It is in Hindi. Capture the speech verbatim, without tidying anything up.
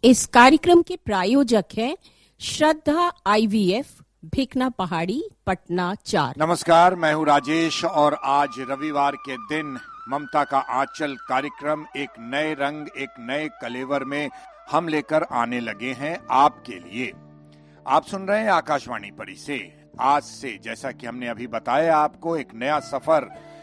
इस कार्यक्रम के प्रायोजक हैं श्रद्धा आईवीएफ, भिकना पहाड़ी, पटना चार। नमस्कार, मैं हूँ राजेश और आज रविवार के दिन ममता का आंचल कार्यक्रम एक नए रंग, एक नए कलेवर में हम लेकर आने लगे हैं आपके लिए। आप सुन रहे हैं आकाशवाणी परी से। आज से, जैसा कि हमने अभी बताया आपको, एक नया सफर